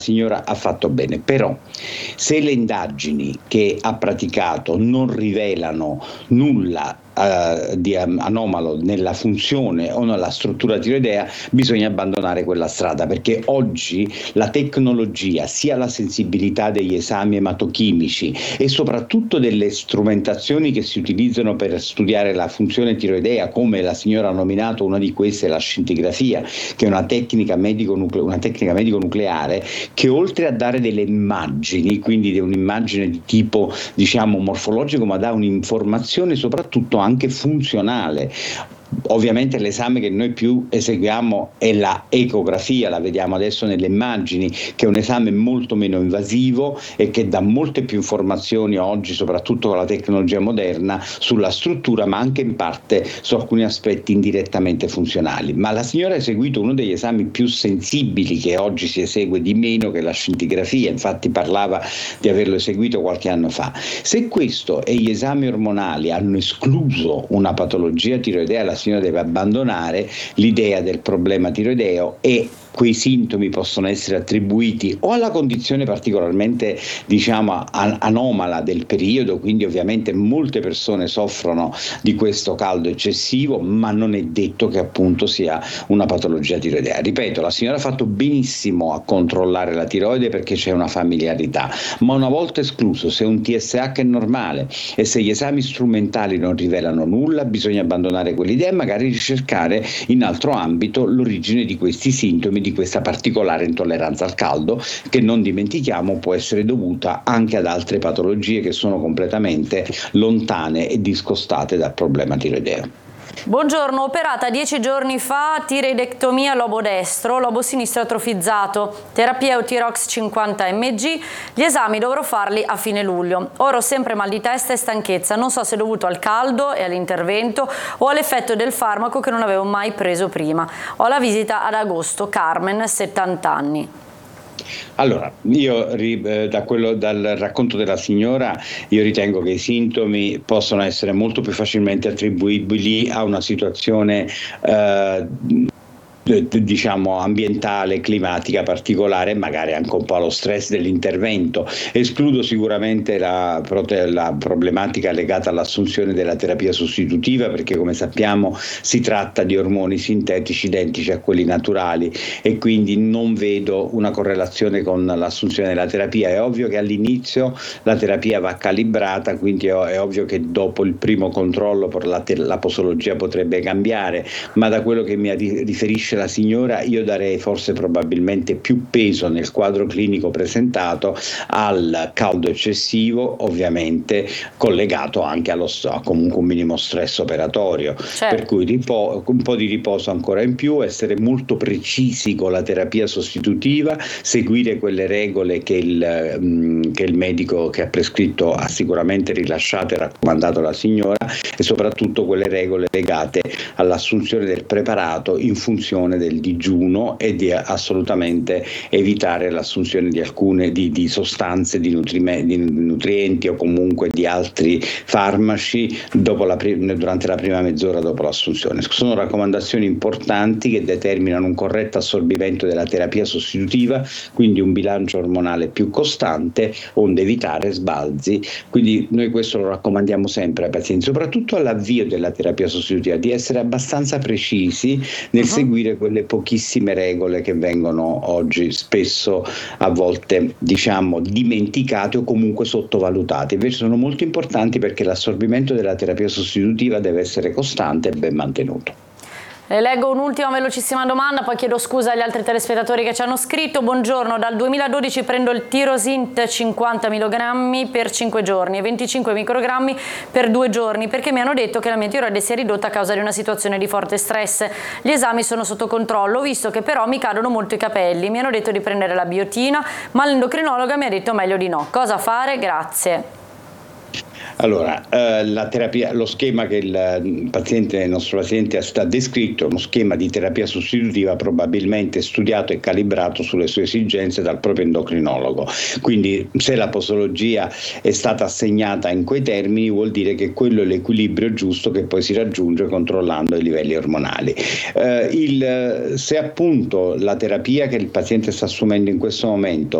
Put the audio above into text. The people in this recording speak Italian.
signora ha fatto bene, però se le indagini che ha praticato non rivelano nulla di anomalo nella funzione o nella struttura tiroidea, bisogna abbandonare quella strada, perché oggi la tecnologia, sia la sensibilità degli esami ematochimici e soprattutto delle strumentazioni che si utilizzano per studiare la funzione tiroidea, come la signora ha nominato, una di queste è la scintigrafia, che è una tecnica medico-nucleare che oltre a dare delle immagini, quindi un'immagine di tipo diciamo morfologico, ma dà un'informazione soprattutto anche funzionale. Ovviamente l'esame che noi più eseguiamo è la ecografia, la vediamo adesso nelle immagini, che è un esame molto meno invasivo e che dà molte più informazioni oggi, soprattutto con la tecnologia moderna, sulla struttura, ma anche in parte su alcuni aspetti indirettamente funzionali. Ma la signora ha eseguito uno degli esami più sensibili che oggi si esegue di meno, che è la scintigrafia, infatti parlava di averlo eseguito qualche anno fa. Se questo e gli esami ormonali hanno escluso una patologia tiroidea, la signora deve abbandonare l'idea del problema tiroideo e quei sintomi possono essere attribuiti o alla condizione particolarmente diciamo anomala del periodo, quindi ovviamente molte persone soffrono di questo caldo eccessivo, ma non è detto che appunto sia una patologia tiroidea. Ripeto, la signora ha fatto benissimo a controllare la tiroide perché c'è una familiarità, ma una volta escluso, se un TSH è normale e se gli esami strumentali non rivelano nulla, bisogna abbandonare quell'idea e magari ricercare in altro ambito l'origine di questi sintomi, di questa particolare intolleranza al caldo, che non dimentichiamo può essere dovuta anche ad altre patologie che sono completamente lontane e discostate dal problema tiroideo. Buongiorno, operata 10 giorni fa, tiroidectomia lobo destro, lobo sinistro atrofizzato, terapia Eutirox 50 mg, gli esami dovrò farli a fine luglio. Ora ho sempre mal di testa e stanchezza, non so se è dovuto al caldo e all'intervento o all'effetto del farmaco che non avevo mai preso prima. Ho la visita ad agosto, Carmen, 70 anni. Allora, io dal racconto della signora, io ritengo che i sintomi possono essere molto più facilmente attribuibili a una situazione diciamo ambientale, climatica particolare, magari anche un po' allo stress dell'intervento. Escludo sicuramente la problematica legata all'assunzione della terapia sostitutiva, perché come sappiamo si tratta di ormoni sintetici identici a quelli naturali e quindi non vedo una correlazione con l'assunzione della terapia. È ovvio che all'inizio la terapia va calibrata, quindi è ovvio che dopo il primo controllo per la posologia potrebbe cambiare, ma da quello che mi riferisce la signora io darei forse probabilmente più peso nel quadro clinico presentato al caldo eccessivo, ovviamente collegato anche a comunque un minimo stress operatorio. Certo. Per cui un po' di riposo ancora in più, essere molto precisi con la terapia sostitutiva, seguire quelle regole che il medico che ha prescritto ha sicuramente rilasciato e raccomandato alla signora, e soprattutto quelle regole legate all'assunzione del preparato in funzione del digiuno e di assolutamente evitare l'assunzione di alcune di sostanze, di nutrienti o comunque di altri farmaci durante la prima mezz'ora dopo l'assunzione. Sono raccomandazioni importanti che determinano un corretto assorbimento della terapia sostitutiva, quindi un bilancio ormonale più costante, onde evitare sbalzi. Quindi noi questo lo raccomandiamo sempre ai pazienti, soprattutto all'avvio della terapia sostitutiva, di essere abbastanza precisi nel seguire quelle pochissime regole che vengono oggi spesso a volte diciamo dimenticate o comunque sottovalutate. Invece sono molto importanti, perché l'assorbimento della terapia sostitutiva deve essere costante e ben mantenuto. Le leggo un'ultima velocissima domanda, poi chiedo scusa agli altri telespettatori che ci hanno scritto. Buongiorno, dal 2012 prendo il Tirosint 50 mg per 5 giorni e 25 microgrammi per 2 giorni, perché mi hanno detto che la mia tiroide si è ridotta a causa di una situazione di forte stress. Gli esami sono sotto controllo, ho visto che però mi cadono molto i capelli. Mi hanno detto di prendere la biotina, ma l'endocrinologa mi ha detto meglio di no. Cosa fare? Grazie. Allora, la terapia, lo schema che il nostro paziente sta descritto è uno schema di terapia sostitutiva probabilmente studiato e calibrato sulle sue esigenze dal proprio endocrinologo. Quindi se la posologia è stata assegnata in quei termini vuol dire che quello è l'equilibrio giusto che poi si raggiunge controllando i livelli ormonali. Se appunto la terapia che il paziente sta assumendo in questo momento